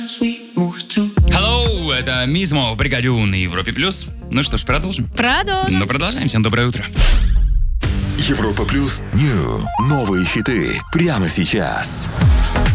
Hello, это Мизмо в бригаде У на Европе плюс. Ну что ж, продолжим. Ну, продолжаем. Всем доброе утро. Европа плюс Нью. Новые хиты прямо сейчас.